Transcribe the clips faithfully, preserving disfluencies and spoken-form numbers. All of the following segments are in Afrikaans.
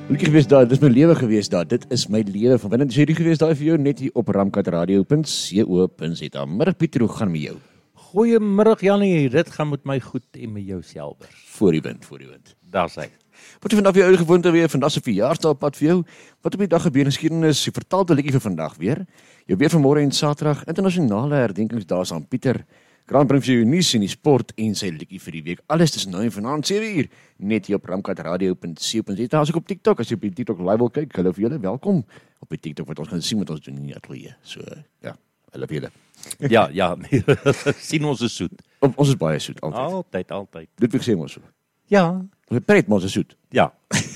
Gelukkig gewees daar, dit is my lewe gewees daar, dit is my lewe van binne. Dis hierdie gewees daar vir jou net hier op ramkat radio punt co punt za. Middag Pieter, hoe gaan met jou? Goeiemiddag Jannie, dit gaan met my goed en met jou selber. Voor die wind, voor die wind. Daar's hy. Wat het vandag vir jou gewoonte weer, vandag se verjaarsdagpad vir jou? Wat op die dag gebeur in geskiedenis, jy vertaal 'n liedjie vir vandag weer. Jou weer vanmôre en Saterdag, internasionale herdenkingsdae aan Pieter. Graan bring vir jou nuus en die sport en sy liedjie vir die week. Alles tussen nou en vanaand sewe uur net hier op ramkat radio punt co punt za. As ek op TikTok, as jy op die TikTok live wil kyk, hallo vir julle, welkom op die TikTok wat ons gaan sien wat ons doen in die ateljee. So ja, hallo vir julle. Ja, ja, nee, sien ons is soet. Op, ons is baie soet altyd. Altyd, altyd. Dit wil ek sê maar so. Ja, Ons pret maar ons is soet. ja.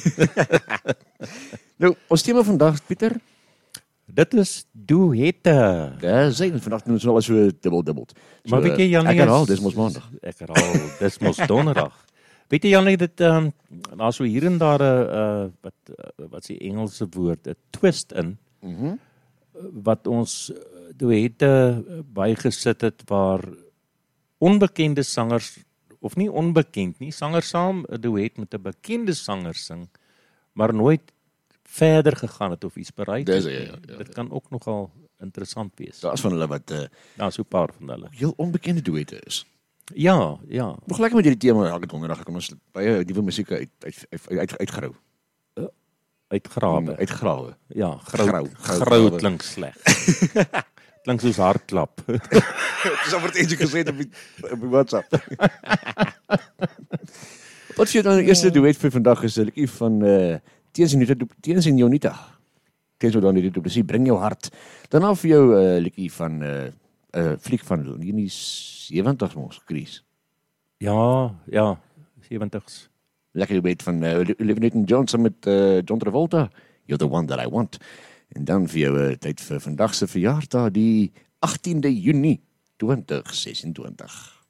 Nou, ons tema vandag Pieter, Dit is duette. dis hy vandag doen ons wel so dubbel dubbel. So, Maar weet jy Jannie, ek herhaal, is- dis mos maandag. Ek herhaal, dis mos donderdag. Weet jy Jannie, dit ehm um, daar so hier en daar 'n uh, wat uh, wat se Engelse woord, 'n twist in Mhm. wat ons uh, duette bygesit het waar onbekende sangers of nie onbekend nie, sangers saam 'n duet met 'n bekende sanger sing, maar nooit verder gegaan het of iets bereik Dis het. hy, ja, ja, ja. Dit kan ook nogal interessant wees. Daar's van hulle wat uh, Daar's so 'n paar van hulle. heel onbekende duette is. Ja, ja. Nog lekker met hierdie tema elke donderdag kan ons baie nuwe musiek uit uit uit, uit uitgerou. Uitgrawe. Uitgrawe. Ja, Grou, grou. grou, Grou grou. klink sleg. Klink soos hartklap. Dis amper eentjie gesê op die op die WhatsApp. Wat sê dan die eerste duet vir vandag is 'n liedjie van uh Teens en Jonita, Teens en Jonita. Teens dan die duet, dis bring jou hart. Daarna vir jou 'n uh, liedjie van 'n uh, 'n uh, fliek van die sewentig mos, Chris. Ja, ja, sewentigs. Lekker duet van uh, Olivia Newton-John saam met uh, John Travolta. You're the one that I want. En dan vir jou uh, tyd vir vandag se verjaarsdag, die agtiende Junie tweeduisend ses en twintig.